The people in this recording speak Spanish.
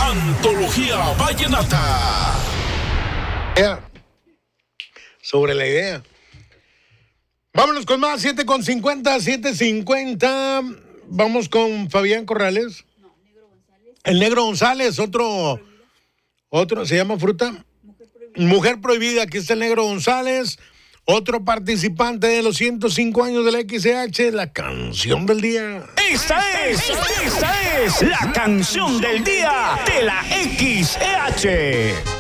Antología Vallenata. Sobre la idea. Vámonos con más, 7:50. Vamos con Fabián Corrales. El Negro González, otro, ¿se llama fruta? Mujer Prohibida. Aquí está el Negro González, otro participante de los 105 años de la XCH, la canción del día. Esta es la canción del día de la XCH.